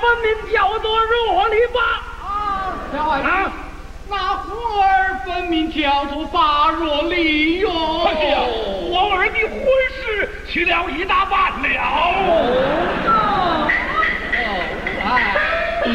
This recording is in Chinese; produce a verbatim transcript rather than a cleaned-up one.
分明叫做若离吧？ 啊，小爱啊，那红儿分明叫做八若离哟。 哎呀，我儿的婚事去了一大半了。